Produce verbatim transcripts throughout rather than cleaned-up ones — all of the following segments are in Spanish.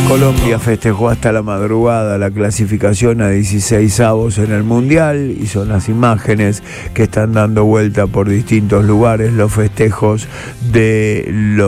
Colombia festejó hasta la madrugada la clasificación a dieciséis avos en el Mundial y son las imágenes que están dando vuelta por distintos lugares, los festejos de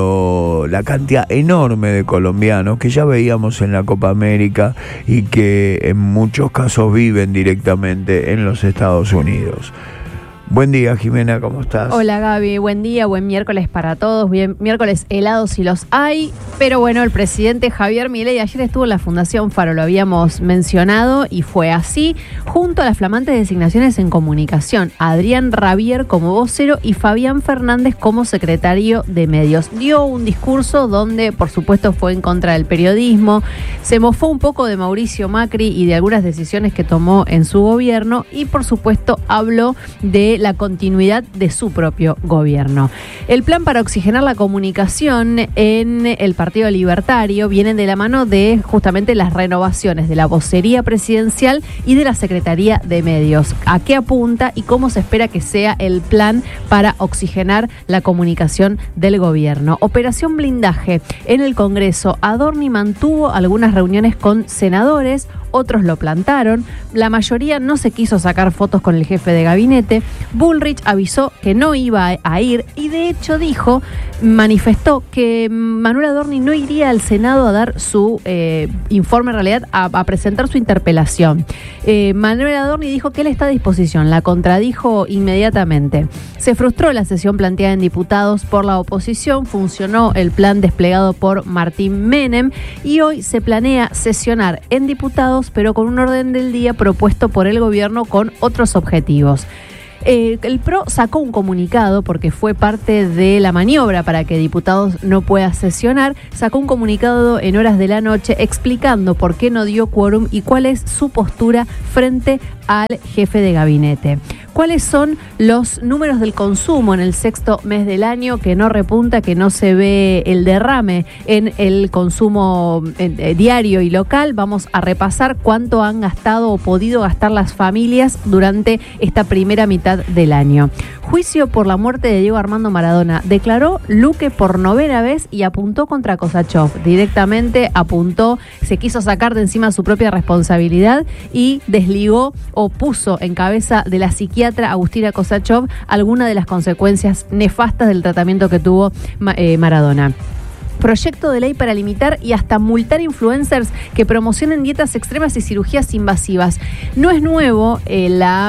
lo, la cantidad enorme de colombianos que ya veíamos en la Copa América y que en muchos casos viven directamente en los Estados Unidos. Buen día, Jimena, ¿cómo estás? Hola, Gaby, buen día, buen miércoles para todos, bien, miércoles helados si los hay, pero bueno, el presidente Javier Milei ayer estuvo en la Fundación Faro, lo habíamos mencionado y fue así, junto a las flamantes designaciones en comunicación, Adrián Rabier como vocero y Fabián Fernández como secretario de medios. Dio un discurso donde, por supuesto, fue en contra del periodismo, se mofó un poco de Mauricio Macri y de algunas decisiones que tomó en su gobierno y, por supuesto, habló de la continuidad de su propio gobierno. El plan para oxigenar la comunicación en el Partido Libertario viene de la mano de justamente las renovaciones de la vocería presidencial y de la Secretaría de Medios. ¿A qué apunta y cómo se espera que sea el plan para oxigenar la comunicación del gobierno? Operación Blindaje. En el Congreso, Adorni mantuvo algunas reuniones con senadores, otros lo plantaron, la mayoría no se quiso sacar fotos con el jefe de gabinete. Bullrich avisó que no iba a ir y de hecho dijo, manifestó que Manuel Adorni no iría al Senado a dar su eh, informe, en realidad a, a presentar su interpelación. Eh, Manuel Adorni dijo que él está a disposición, la contradijo inmediatamente. Se frustró la sesión planteada en diputados por la oposición, funcionó el plan desplegado por Martín Menem y hoy se planea sesionar en diputados pero con un orden del día propuesto por el gobierno con otros objetivos. Eh, el P R O sacó un comunicado porque fue parte de la maniobra para que diputados no pueda sesionar, sacó un comunicado en horas de la noche explicando por qué no dio quórum y cuál es su postura frente al jefe de gabinete. ¿Cuáles son los números del consumo en el sexto mes del año que no repunta, que no se ve el derrame en el consumo eh, diario y local? Vamos a repasar cuánto han gastado o podido gastar las familias durante esta primera mitad del año. Juicio por la muerte de Diego Armando Maradona. Declaró Luque por novena vez y apuntó contra Kosachov. Directamente apuntó, se quiso sacar de encima su propia responsabilidad y desligó o puso en cabeza de la psiquiatra Agustina Kosachov alguna de las consecuencias nefastas del tratamiento que tuvo eh, Maradona. Proyecto de ley para limitar y hasta multar influencers que promocionen dietas extremas y cirugías invasivas. No es nuevo eh, la,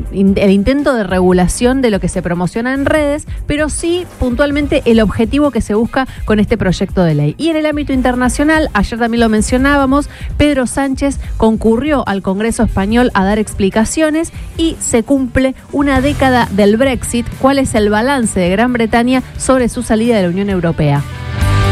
el intento de regulación de lo que se promociona en redes, pero sí puntualmente el objetivo que se busca con este proyecto de ley. Y en el ámbito internacional, ayer también lo mencionábamos, Pedro Sánchez concurrió al Congreso español a dar explicaciones y se cumple una década del Brexit. ¿Cuál es el balance de Gran Bretaña sobre su salida de la Unión Europea?